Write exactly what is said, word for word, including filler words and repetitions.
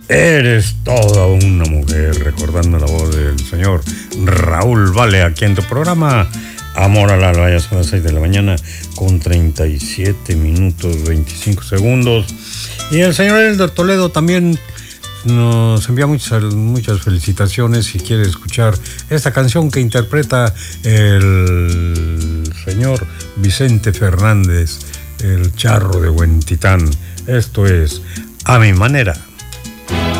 Eres toda una mujer, recordando la voz del señor Raúl Vale, aquí en tu programa Amor al Alba. Ya son las seis de la mañana con treinta y siete minutos veinticinco segundos. Y el señor Elder Toledo también nos envía muchas, muchas felicitaciones y quiere escuchar esta canción que interpreta el señor Vicente Fernández, el charro de Huentitán. Esto es A Mi Manera.